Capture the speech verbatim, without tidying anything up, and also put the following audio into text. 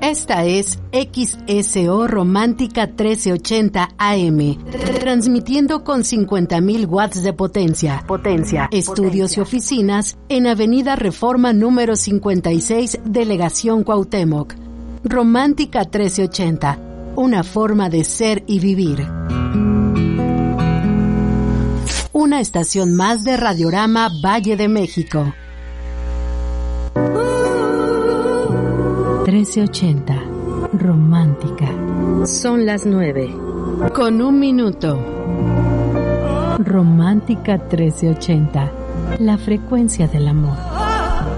Esta es X S O Romántica trece ochenta A M, transmitiendo con cincuenta mil watts de potencia. Potencia. Estudios potencia. Y oficinas en Avenida Reforma número cincuenta y seis, Delegación Cuauhtémoc. Romántica trece ochenta, una forma de ser y vivir. Una estación más de Radiorama Valle de México. trece ochenta, romántica. Son las nueve. Con un minuto. Romántica trece ochenta, la frecuencia del amor.